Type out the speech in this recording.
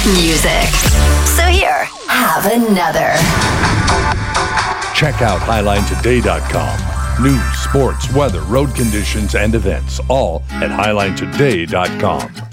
music. So here, have another. Check out HighlineToday.com. News, sports, weather, road conditions, and events, all at HighlineToday.com.